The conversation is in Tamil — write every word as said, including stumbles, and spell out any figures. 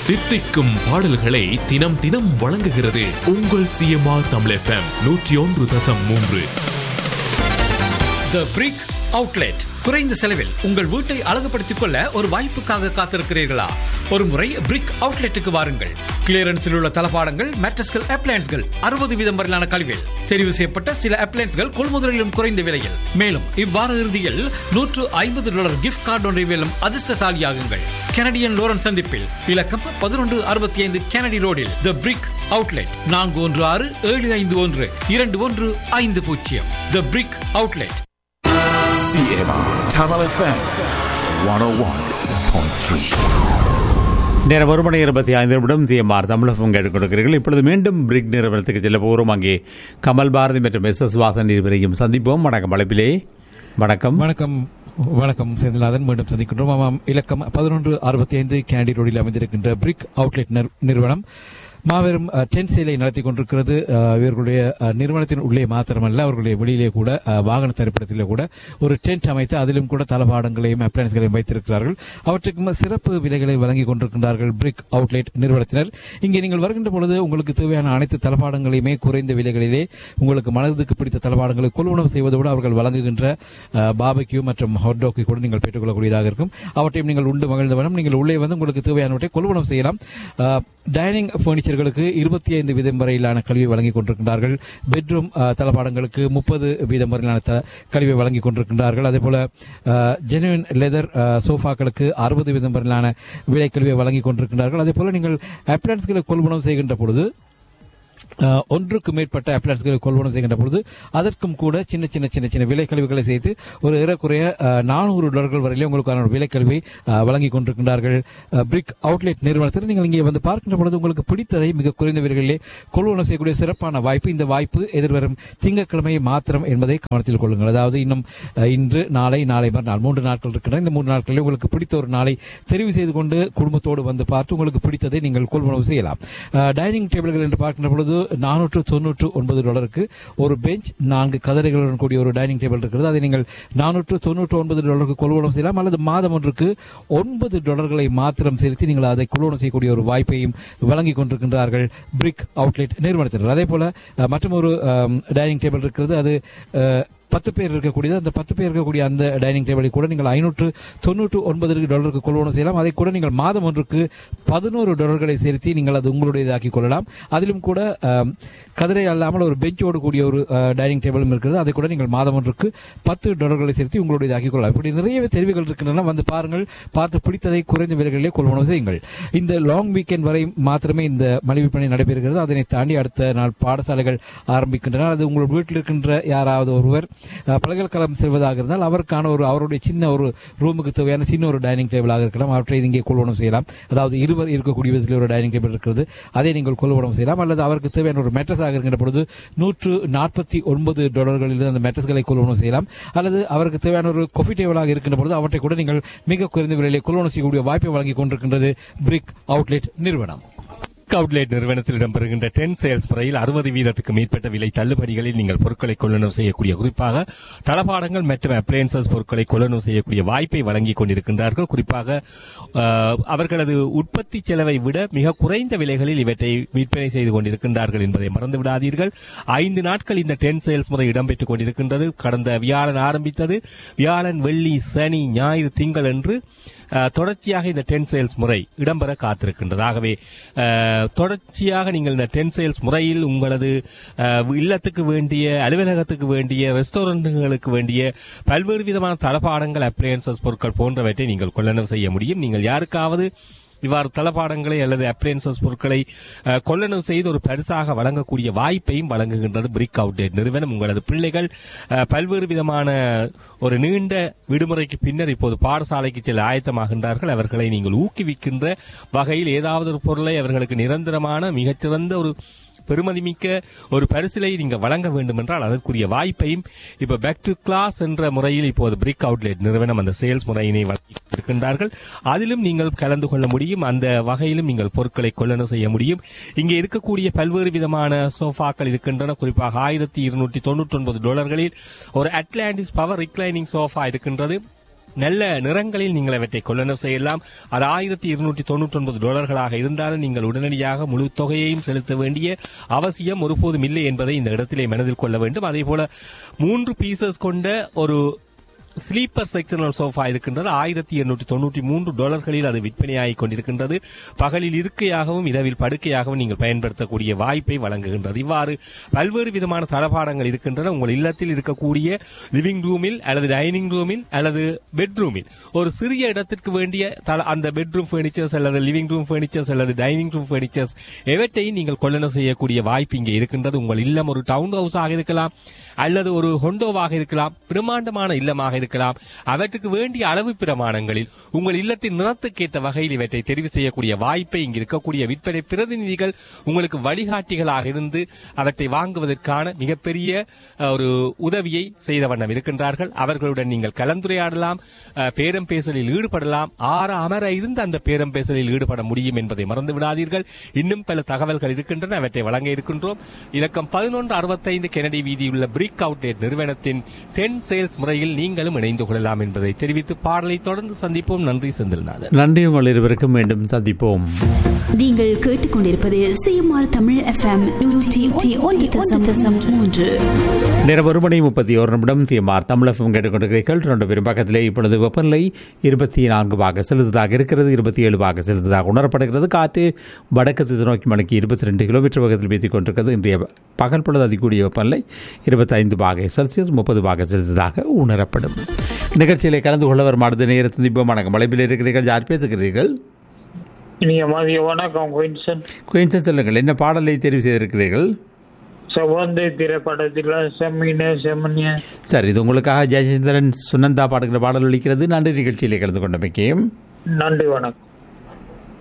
தித்திக்கும் பாடல்களை தினம் தினம் வழங்குகிறது உங்கள் சிஎம்ஆர் தமிழ் எஃப்எம் நூற்றி ஒன்று தசம் மூன்று. The Brick Outlet. குறைந்த செலவில் உங்கள் வீட்டை அழகுபடுத்திக் கொள்ள ஒரு வாய்ப்புக்காக காத்திருக்கிறீர்களா? ஒரு முறை பிரிக் அவுட்லெட்டுக்கு வாருங்கள். கிளியரன்ஸில் உள்ள தளபாடங்கள், மேட்ரஸ்கள், அப்ளையன்ஸ்கள் அறுபது வீதம் வரையிலான கழிவில் தெரிவு செய்யப்பட்ட சில அப்ளையன்ஸ்கள் கொள்முதலிலும் குறைந்த விலையில். மேலும் இவ்வார இறுதியில் நூற்று ஐம்பது டாலர் கிஃப்ட் கார்டு ஒன்றை வெல்லும் அதிர்ஷ்டசாலியாகுங்கள். கனடியன் லோரன் சந்திப்பில் இலக்கம் பதினொன்று அறுபத்தி ஐந்து கெனடி ரோடில் தி பிரிக் அவுட்லெட் நான்கு ஒன்று ஆறு ஏழு ஐந்து ஒன்று இரண்டு ஒன்று ஐந்து பூஜ்ஜியம். தி பிரிக் outlet. C M R Tamil F M one oh one point three. நேரம் ஒரு மணி இருபத்தி ஐந்து நிமிடம் சிஎம்ஆர் தமிழ் எஃப்எம் கேட்டுக்கொண்டிருக்கிறீர்கள். இப்பொழுது மீண்டும் பிரிக் நிறுவனத்துக்கு செல்ல போகிறோம். அங்கே கமல் பாரதி மற்றும் எஸ் எஸ் வாசன் இருவரையும் சந்திப்போம். வணக்கம் அழைப்பிலே. வணக்கம் வணக்கம் வணக்கம் செந்தில்நாதன். மீண்டும் சந்திக்கின்றோம். ஆமாம், இலக்கம் பதினொன்று அறுபத்தி ஐந்து கேண்டி ரோடில் அமைந்திருக்கின்ற பிரிக் அவுட்லெட் நிறுவனம் மாபெரும் டென்ட் சேலை நடத்தி கொண்டிருக்கிறது. இவர்களுடைய நிறுவனத்தின் உள்ளே மாத்திரமல்ல, அவர்களுடைய வெளியிலே கூட வாகன திரைப்படத்திலே கூட ஒரு டென்ட் அமைத்து அதிலும் கூட தளபாடங்களையும் அப்ளையன்ஸ்களையும் வைத்திருக்கிறார்கள். அவற்றுக்கு சிறப்பு விலைகளை வழங்கி கொண்டிருக்கின்றார்கள் பிரிக் அவுட்லெட் நிறுவனத்தினர். இங்கே நீங்கள் வருகின்ற பொழுது உங்களுக்கு தேவையான அனைத்து தளபாடங்களையுமே குறைந்த விலைகளிலே உங்களுக்கு மனதுக்கு பிடித்த தளபாடங்களை கொள்வனவு செய்வதோடு அவர்கள் வழங்குகின்ற பாபக்யூ மற்றும் ஹாட்-டாக்கை கூட நீங்கள் பெற்றுக்கொள்ளக்கூடியதாக இருக்கும். அவற்றையும் நீங்கள் உண்டு மகிழ்ந்தவனம் நீங்கள் உள்ளே வந்து உங்களுக்கு தேவையானவற்றை கொள்வனவு செய்யலாம். டைனிங் பர்னிச்சர்களுக்கு இருபத்தி ஐந்து வீதம் வரையிலான கல்வியை வழங்கிக் கொண்டிருக்கின்றார்கள். பெட்ரூம் தளபாடங்களுக்கு முப்பது வீதம் வரையிலான கல்வியை வழங்கிக் கொண்டிருக்கின்றார்கள். அதே போல ஜெனுவின் லெதர் சோஃபாக்களுக்கு அறுபது வீதம் வரையிலான விலை கல்வியை வழங்கிக் கொண்டிருக்கின்றார்கள். அதே போல நீங்கள் அப்ளையன்ஸ்களை கொள்வனவு செய்கின்ற பொழுது ஒன்றுக்கு மேற்பட்ட அப்ளையன்ஸ்களை கொள்வனவு செய்கின்ற பொழுது அதற்கும் கூட சின்ன சின்ன சின்ன சின்ன விலை கல்விகளை செய்து ஒரு ஏறக்குறைய நானூறு டாலர்கள் வரையிலே உங்களுக்கான விலை கல்வி வழங்கிக் கொண்டிருக்கின்றார்கள் பிரிக் அவுட்லெட் நிறுவனத்தில். நீங்கள் இங்கே வந்து பார்க்கின்ற பொழுது உங்களுக்கு பிடித்ததை மிக குறைந்த விலைகளிலே கொள்வனவு செய்யக்கூடிய சிறப்பான வாய்ப்பு. இந்த வாய்ப்பு எதிர்வரும் திங்கட்கிழமை மாத்திரம் என்பதை கவனத்தில் கொள்ளுங்கள். அதாவது இன்னும் இன்று நாளை நாளை மறுநாள் மூன்று நாட்கள் இருக்கின்றன. இந்த மூன்று நாட்களில் உங்களுக்கு பிடித்த ஒரு நாளை தெரிவு செய்து கொண்டு குடும்பத்தோடு வந்து பார்த்து உங்களுக்கு பிடித்ததை நீங்கள் கொள்வனவு செய்யலாம். டைனிங் டேபிள்கள் என்று பார்க்கின்ற பொழுது நானூற்று தொன்னூற்று ஒன்பது டாலருக்கு ஒரு பெஞ்ச், நான்கு கதரைகளுடன் கூடிய ஒரு டைனிங் டேபிள் இருக்கிறது. அதை நீங்கள் நானூற்று தொன்னூற்று ஒன்பது டாலருக்கு கொள்வனம் செய்யலாம். அல்லது மாதம் ஒன்றுக்கு ஒன்பது டாலர்களை மாத்திரம் செலுத்தி நீங்கள் அதை கொள்வனம் செய்யக்கூடிய ஒரு வாய்ப்பையும் வழங்கிக் கொண்டிருக்கின்றார்கள் பிரிக் அவுட்லெட் நிறுவனத்தினர். அதே போல மற்றும் ஒரு டைனிங் டேபிள் இருக்கிறது. அது பத்து பேர் இருக்கக்கூடியது. அந்த பத்து பேர் இருக்கக்கூடிய அந்த டைனிங் டேபிளை கூட நீங்கள் ஐநூற்று தொன்னூற்று ஒன்பது டாலருக்கு கொள்வனம் செய்யலாம். அதை கூட நீங்கள் மாதம் ஒன்றுக்கு பதினோரு டாலர்களை செலுத்தி நீங்கள் அது உங்களுடையதாக்கிக் கொள்ளலாம். அதிலும் கூட கதிரை அல்லாமல் ஒரு பெஞ்சோடு கூடிய ஒரு டைனிங் டேபிளும் இருக்கிறது. அதை கூட நீங்கள் மாதம் ஒன்றுக்கு பத்து டாலர்களை செலுத்தி உங்களுடையதாக்கிக் கொள்ளலாம். இப்படி நிறைய தெரிவுகள் இருக்கின்றன. வந்து பாருங்கள், பார்த்து பிடித்ததை குறைந்த விலைகளிலே கொள்வனவு செய்யுங்கள். இந்த லாங் வீக்கெண்ட் வரை மாத்திரமே இந்த மலிவு பணி நடைபெறுகிறது. அதனை தாண்டி அடுத்த நாள் பாடசாலைகள் ஆரம்பிக்கின்றன. அது உங்கள் வீட்டில் இருக்கின்ற யாராவது ஒருவர் பல்கலைக்கழகம் செல்வதாக இருந்தால் அவருக்கான ஒரு அவருடைய சின்ன ஒரு ரூமுக்கு தேவையான சின்ன ஒரு டைனிங் டேபிளாக இருக்கலாம். அவற்றை இங்கே கொள்வனம் செய்யலாம். அதாவது இருவர் இருக்கக்கூடிய விதத்தில் ஒரு டைனிங் டேபிள் இருக்கிறது. அதை நீங்கள் கொள்வனம் செய்யலாம். அல்லது அவருக்கு தேவையான ஒரு மெட்ரஸாக இருக்கின்ற பொழுது நூற்று நாற்பத்தி ஒன்பது டாலர்களில் அந்த மெட்ரஸ்களை கொள்வனம் செய்யலாம். அல்லது அவருக்கு தேவையான ஒரு காஃபி டேபிளாக இருக்கின்ற பொழுது அவற்றை கூட நீங்கள் மிக குறைந்த விலையிலே கொள்வனம் செய்யக்கூடிய வாய்ப்பை வழங்கிக் கொண்டிருக்கின்றது பிரிக் அவுட்லெட் நிறுவனம். அவுட்லெட் நிறுவனத்தில் இடம்பெறுகின்ற டென் சேல்ஸ் முறையில் அறுபது வீதத்துக்கு மேற்பட்ட விலை தள்ளுபடிகளில் நீங்கள் பொருட்களை கொள்ளனவு செய்யக்கூடிய, குறிப்பாக தளபாடங்கள் மற்றும் அப்ளையன்சஸ் பொருட்களை கொள்ளனவு செய்யக்கூடிய வாய்ப்பை வழங்கிக் கொண்டிருக்கின்றார்கள். குறிப்பாக அவர்களது உற்பத்தி செலவை விட மிக குறைந்த விலைகளில் இவற்றை விற்பனை செய்து கொண்டிருக்கின்றார்கள் என்பதை மறந்து விடாதீர்கள். ஐந்து நாட்கள் இந்த டென் சேல்ஸ் முறை இடம்பெற்றுக் கொண்டிருக்கின்றது. கடந்த வியாழன் ஆரம்பித்தது. வியாழன், வெள்ளி, சனி, ஞாயிறு, திங்கள் என்று தொடர்ச்சியாக இந்த டென் சேல்ஸ் முறை இடம்பெற காத்திருக்கின்றது. ஆகவே தொடர்ச்சியாக நீங்கள் இந்த டென் சேல்ஸ் முறையில் உங்களது இல்லத்துக்கு வேண்டிய, அலுவலகத்துக்கு வேண்டிய, ரெஸ்டாரண்ட்டுகளுக்கு வேண்டிய பல்வேறு விதமான தளபாடங்கள், அப்ளையன்சஸ் பொருட்கள் போன்றவற்றை நீங்கள் கொள்ளனவு செய்ய முடியும். நீங்கள் யாருக்காவது இவ்வாறு தளபாடங்களை அல்லது அப்ளையன்சஸ் பொருட்களை கொள்ளனவு செய்து ஒரு பரிசாக வழங்கக்கூடிய வாய்ப்பையும் வழங்குகின்றது பிரிக் அவுட்லெட் நிறுவனம். உங்களது பிள்ளைகள் பல்வேறு விதமான ஒரு நீண்ட விடுமுறைக்கு பின்னர் இப்போது பாடசாலைக்கு செல்ல ஆயத்தமாகின்றார்கள். அவர்களை நீங்கள் ஊக்குவிக்கின்ற வகையில் ஏதாவது ஒரு பொருளை அவர்களுக்கு நிரந்தரமான மிகச்சிறந்த ஒரு பெருமதிமிக்க ஒரு பரிசிலை நீங்கள் வழங்க வேண்டும் என்றால் அதற்குரிய வாய்ப்பையும் இப்ப பேக் டு கிளாஸ் என்ற முறையில் இப்போது பிரிக் அவுட்லெட் நிறுவனம் அந்த சேல்ஸ் முறையினை வழங்கியிருக்கின்றார்கள். அதிலும் நீங்கள் கலந்து கொள்ள முடியும். அந்த வகையிலும் நீங்கள் பொருட்களை கொள்ளனவு செய்ய முடியும். இங்கே இருக்கக்கூடிய பல்வேறு விதமான சோஃபாக்கள் இருக்கின்றன. குறிப்பாக ஆயிரத்தி இருநூற்றி தொன்னூற்றி ஒன்பது டாலர்களில் ஒரு அட்லாண்டிஸ் பவர் ரிக்ளைனிங் சோஃபா இருக்கின்றது. நல்ல நிறங்களில் நீங்கள் அவற்றை கொள்ளளவு செய்யலாம். அது ஆயிரத்தி இருநூற்றி தொன்னூற்றி ஒன்பது டாலர்களாக இருந்தாலும் நீங்கள் உடனடியாக முழு தொகையையும் செலுத்த வேண்டிய அவசியம் ஒருபோதும் இல்லை என்பதை இந்த இடத்திலே மனதில் கொள்ள வேண்டும். அதே போல மூன்று பீசஸ் கொண்ட ஒரு ஸ்லீப்பர் செக்ஷனல் சோஃபா இருக்கின்றது. ஆயிரத்தி எண்ணூற்றி தொன்னூற்றி மூன்று டாலர்களில் அது விற்பனையாகிக் கொண்டிருக்கின்றது. பகலில் இருக்கையாகவும் இரவில் படுக்கையாகவும் நீங்கள் பயன்படுத்தக்கூடிய வாய்ப்பை வழங்குகின்றது. இவ்வாறு பல்வேறு விதமான தளபாடங்கள் இருக்கின்றன. உங்கள் இல்லத்தில் இருக்கக்கூடிய லிவிங் ரூமில் அல்லது டைனிங் ரூமில் அல்லது பெட்ரூமில் ஒரு சிறிய இடத்திற்கு வேண்டிய அந்த பெட்ரூம் பர்னிச்சர்ஸ் அல்லது லிவிங் ரூம் பர்னிச்சர்ஸ் அல்லது டைனிங் ரூம் பர்னிச்சர்ஸ் எவற்றையும் நீங்கள் கொள்ளளவு செய்யக்கூடிய வாய்ப்பு இங்கே இருக்கின்றது. உங்கள் இல்லம் ஒரு டவுன் ஹவுஸாக இருக்கலாம் அல்லது ஒரு ஹொண்டோவாக இருக்கலாம், பிரம்மாண்டமான இல்லமாக இருக்கலாம். அவற்றுக்கு வேண்டிய அளவு பிரமாணங்களில் உங்கள் இல்லத்தின் நிறத்துக்கேற்ற வகையில் இவற்றை தெரிவு செய்யக்கூடிய வாய்ப்பை இங்கு இருக்கக்கூடிய விற்பனை பிரதிநிதிகள் உங்களுக்கு வழிகாட்டிகளாக இருந்து அவற்றை வாங்குவதற்கான மிகப்பெரிய ஒரு உதவியை செய்த வண்ணம் இருக்கின்றார்கள். அவர்களுடன் நீங்கள் கலந்துரையாடலாம், பேரம் பேசலில் ஈடுபடலாம். ஆற அமர இருந்து அந்த பேரம் பேசலில் ஈடுபட முடியும் என்பதை மறந்து விடாதீர்கள். இன்னும் பல தகவல்கள் இருக்கின்றன, அவற்றை வழங்க இருக்கின்றோம். இலக்கம் பதினொன்று அறுபத்தைந்து கெனடி வீதியுள்ள பிரிக் அவுட்லெட் நிறுவனத்தின் டென் சேல்ஸ் முறையில் நீங்களும் இணைந்து கொள்ளலாம் என்பதை தெரிவித்து பாடலை தொடர்ந்து சந்திப்போம். நன்றி செந்தில்நாதன். நன்றி. உங்கள் இருவருக்கும் மீண்டும் சந்திப்போம். நீங்கள் கேட்டுக்கொண்டிருப்பது சிஎம்ஆர் தமிழ் எஃப்எம் நூற்றி ஒன்று தசம் மூன்று. நேரம் ஒரு மணி முப்பத்தி ஒரு நிமிடம். சிஎம்ஆர் தமிழ் எஃப்எம் கேட்டுக்கொண்டிருக்கிறீர்கள். ரெண்டு பேரும் பக்கத்திலே இப்பொழுது வெப்பநிலை இருபத்தி நான்கு பாக செலுத்ததாக இருக்கிறது. இருபத்தி ஏழு பாக செலுத்ததாக உணரப்படுகிறது. காற்று வடக்கு திசை நோக்கி மணிக்கு இருபத்தி ரெண்டு கிலோமீட்டர் வேகத்தில் வீசிக் கொண்டிருக்கிறது. இன்றைய பகல் பொழுது அதிகூடிய வெப்பநிலை இருபத்தி ஐந்து பாக செல்சியஸ் முப்பது பாக செல்சியஸாக உணரப்படும். நிகழ்ச்சியிலே கலந்து கொள்ள வரும் அடுத்த நேர சந்திப்போம். வணக்கம். மலைப்பில் இருக்கிறீர்கள். யார் பேசுகிறீர்கள்? வணக்கம். குயின்சன், சொல்லுங்கள், என்ன பாடலை தெரிவு செய்திருக்கிறீர்கள்? செவந்தை திரைப்படத்தில் செம்மினே செம்மனிய. சரி, இது உங்களுக்காக ஜெயச்சந்திரன் சுனந்தா பாடுகிற பாடல் ஒலிக்கிறது. நன்றி. நிகழ்ச்சியிலே கலந்து கொண்டமைக்கும் நன்றி. வணக்கம்.